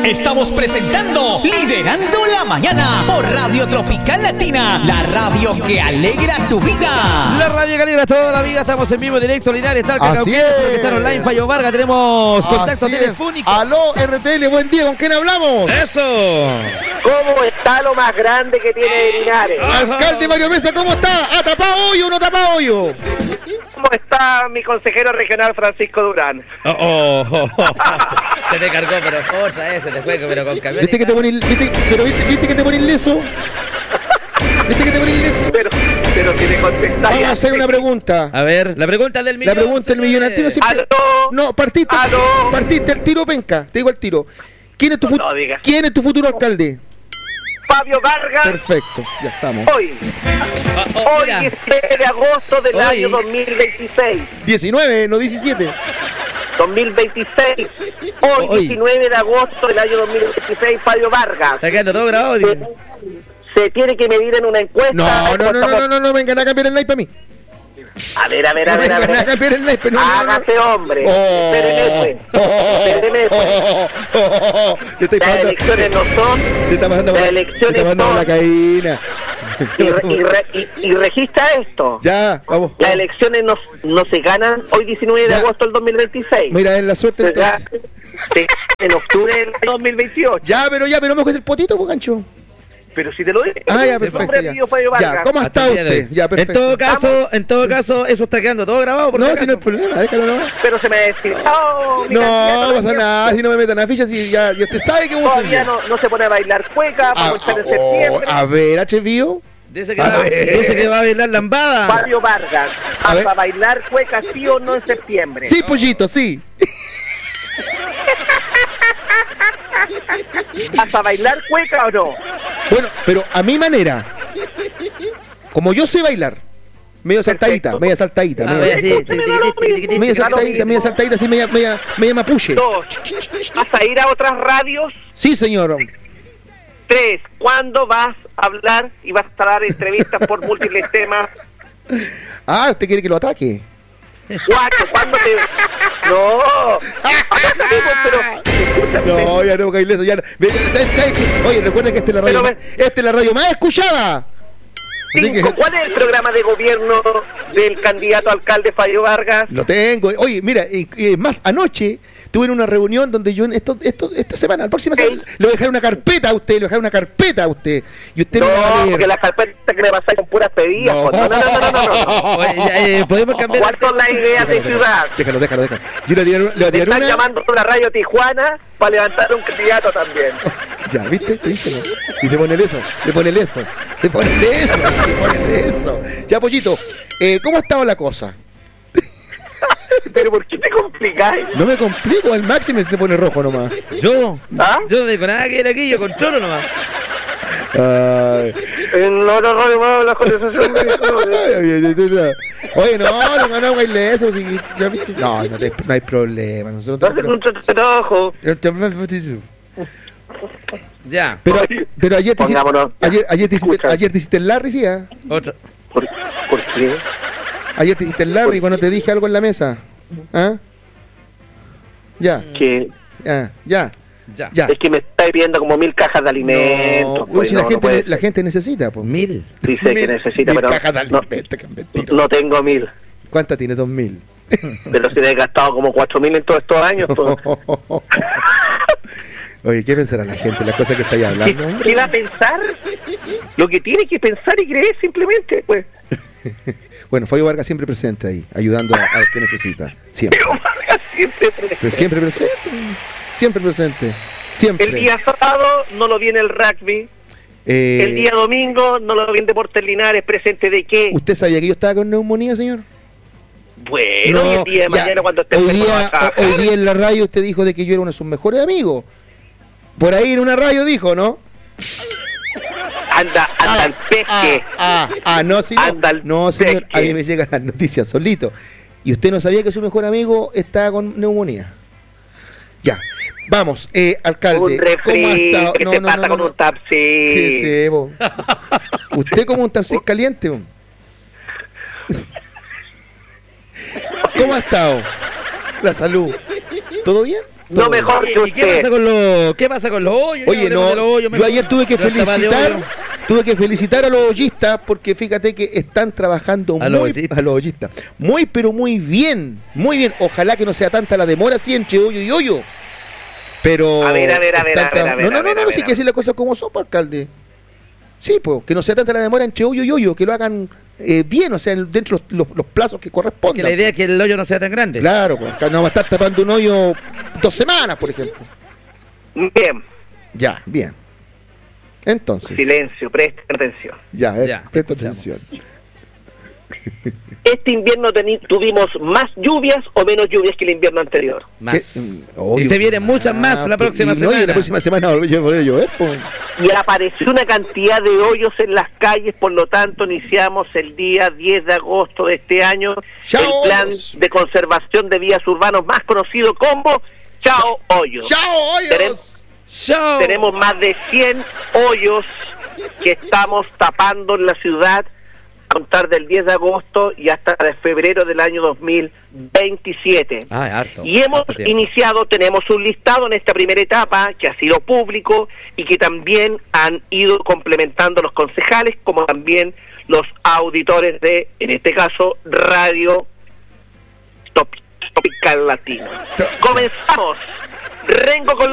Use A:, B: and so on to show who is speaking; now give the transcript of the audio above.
A: Estamos presentando Liderando la Mañana por Radio Tropical Latina, la radio que alegra tu vida.
B: La radio que alegra toda la vida. Estamos en vivo, directo, Linares, está el
C: Así es.
B: que está online, Fallo Vargas. Tenemos contacto
C: Así es.
B: telefónico.
C: Aló, RTL, buen día, ¿con quién hablamos?
B: ¡Eso!
D: ¿Cómo está lo más grande que tiene Linares?
C: Alcalde Mario Mesa, ¿cómo está? ¿Ha tapado hoyo o no tapa hoyo?
D: ¿Cómo está mi consejero regional Francisco Durán?
B: Se te cargó, pero otra vez se te fue, pero con camión.
C: ¿Viste que te pones, viste que te pones leso? ¿Viste que te pones leso?
D: Pero tiene contestar.
C: Vamos a hacer una pregunta.
B: A ver, la pregunta del millón.
C: La pregunta del millón. Al tiro siempre.
D: ¡Aló!
C: No, partiste al tiro, penca. Te digo al tiro. ¿Quién es tu,
D: No digas.
C: ¿Quién es tu futuro alcalde?
D: Fabio Vargas.
C: Perfecto, ya estamos.
D: Hoy,
B: Mira.
D: 17 de agosto del
B: Hoy.
D: año 2026.
C: 19, no 17.
D: 2026. Hoy,
B: Hoy.
D: 19 de agosto del año 2026, Fabio Vargas.
B: Está quedando todo grabado, tío.
D: Se tiene que medir en una encuesta.
C: No, vengan a cambiar el naipe para mí.
D: A ver.
C: Vengan a cambiar el naipe.
D: Hágase hombre.
C: Oh.
D: Espéreme,
C: Te estoy
D: Las
C: pasando.
D: elecciones no son.
C: Te está pasando
D: Las
C: te
D: elecciones
C: está pasando
D: son.
C: la caína.
D: Y registra esto.
C: Ya, vamos.
D: Las elecciones no se ganan hoy 19 de
C: Ya.
D: agosto del 2026.
C: Mira, es la suerte
D: Se
C: entonces.
D: ganan en octubre del 2028.
C: Ya, pero me coges el potito, pues, gancho.
D: Pero si te lo dije.
C: Ah, ya,
D: el
C: perfecto.
D: nombre
C: Ya,
D: mío, Fabio
C: ya,
D: Vargas.
C: ¿cómo está
B: Hasta el día de
C: usted?
B: hoy.
C: Ya, perfecto.
B: En todo caso, eso está quedando todo grabado. Por si
C: No,
B: acaso.
C: si no hay problema, déjalo nomás.
D: Pero se me decía.
C: No pasa nada, si no me metan a ficha, si ya usted sabe que vos
D: Todavía no se pone a bailar cueca para echar en septiembre.
C: A ver, HBio.
B: Dice que va a bailar lambada.
D: Fabio Vargas,
C: A ver.
D: ¿vas a bailar cueca sí o no en septiembre?
C: Sí, pollito, sí.
D: ¿Vas a bailar cueca o no?
C: Bueno, pero a mi manera. Como yo sé bailar. Medio saltadita,
D: Perfecto.
C: media saltadita.
B: Ah,
C: Media
B: sí.
C: saltadita, así media mapuche.
D: 2. ¿Vas a ir a otras radios?
C: Sí, señor.
D: 3. ¿Cuándo vas a hablar y vas a dar entrevistas por múltiples temas?
C: Ah, ¿usted quiere que lo ataque?
D: 4. ¿Cuándo te...? No. Pero, escúchame.
C: No, ya no, Caileso, ya no. ¿Sabes qué? Oye, recuerden que esta es la radio más escuchada. Así que
D: 5. ¿Cuál es el programa de gobierno del candidato alcalde Fabio Vargas?
C: lo tengo. Oye, mira, más anoche tuve una reunión donde yo esta semana, la próxima semana, le voy a dejar una carpeta a usted, y usted me la va a
D: No,
C: leer.
D: porque las carpetas que me pasáis con puras pedidas.
C: No.
D: pues. No.
B: Oye, podemos cambiar.
D: ¿Cuáles son las ideas de ciudad?
C: Déjalo. Yo le voy a
D: Me
C: tirar
D: están
C: una.
D: llamando a la radio Tijuana para levantar un candidato también.
C: Ya, ¿viste? Te dije, ¿no? Y le pone eso. Ya, pollito, ¿cómo ha estado la cosa?
D: Pero ¿por qué te complicáis?
C: No me complico, al máximo se pone rojo nomás.
B: Yo
D: ¿Ah?
B: no tengo nada que ver aquí, yo controlo nomás.
C: Ay.
D: En la radio más la conversación
C: Oye, no ganamos eso. ¿Ya viste? No hay problema. Nosotros
D: no un trabajo.
B: Ya,
C: Pero ayer te hiciste,
D: Pongámonos. Escucha.
C: ayer te hiciste el Larry, ¿sí? ¿Ah?
B: otra.
D: ¿Por qué?
C: Ayer te hiciste el Larry cuando te dije algo en la mesa. ¿Ah? Ya,
D: Que
B: Ya.
D: es que me estáis pidiendo como 1000 cajas de alimentos.
C: No,
D: pues,
C: si
D: no puede ser.
C: la gente necesita, pues.
B: 1000.
D: Dice que necesita, pero
C: cajas de
D: no,
C: alimentos, que mentira.
D: no tengo 1000.
C: ¿Cuántas tiene? 2000.
D: Pero si te he gastado como 4000 en todos estos años. Pues.
C: Oye, ¿qué pensará la gente? Las cosas que estáis hablando, hombre.
D: ¿Qué va a pensar? Lo que tiene que pensar y creer simplemente, pues.
C: Bueno, Fabio Vargas siempre presente ahí, ayudando al que necesita. Siempre.
D: Pero Vargas siempre presente.
C: Pero siempre presente. Siempre presente. Siempre.
D: El día sábado no lo vi en el rugby. El día domingo no lo vi en Deportes Linares. ¿Presente de qué?
C: ¿Usted sabía que yo estaba con neumonía, señor?
D: Bueno, y el día de
C: ya,
D: mañana cuando esté
C: hoy día en la radio usted dijo de que yo era uno de sus mejores amigos. Por ahí en una radio dijo, ¿no?
D: Anda al pesque.
C: No, señor.
D: Anda al
C: No, señor,
D: pesque.
C: a mí me llegan las noticias solito. ¿Y usted no sabía que su mejor amigo estaba con neumonía? Ya. Vamos, alcalde.
D: Un refri,
C: ¿Cómo ha estado?
D: ¿qué te pasa con un tapsi?
C: ¿Qué sé, bo? Usted como un tapsi caliente, bo. ¿Cómo ha estado? La salud. ¿Todo bien?
D: No mejor que usted.
B: ¿Qué pasa con los hoyos?
C: Oye, no, yo ayer tuve que felicitar a los hoyistas porque fíjate que están trabajando a los hoyistas. Muy, pero muy bien. Muy bien. Ojalá que no sea tanta la demora así entre hoyo y hoyo. Pero...
D: A ver.
C: No, sí que decir las cosas como son, alcalde. Sí, pues, que no sea tanta la demora entre hoyo y hoyo, que lo hagan bien, o sea, dentro de los plazos que correspondan.
B: Que la idea es que el hoyo no sea tan grande.
C: Claro, pues, no va a estar tapando un hoyo 2 semanas, por ejemplo.
D: Bien.
C: Ya, bien. Entonces.
D: Silencio, presten atención.
C: Ya, presta atención.
D: Este invierno tuvimos más lluvias o menos lluvias que el invierno anterior.
B: Más. Y se vienen muchas más la próxima semana.
C: Y la próxima semana volvió a llover.
D: Y apareció una cantidad de hoyos en las calles, por lo tanto iniciamos el día 10 de agosto de este año el plan de conservación de vías urbanos más conocido como Chao Hoyos.
C: ¡Chao Hoyos!
D: Tenemos más de 100 hoyos que estamos tapando en la ciudad a contar del 10 de agosto y hasta de febrero del año 2027.
B: Harto.
D: Y hemos iniciado, tenemos un listado en esta primera etapa que ha sido público y que también han ido complementando los concejales como también los auditores de, en este caso, Radio Tropical Latino. Comenzamos. Rengo con la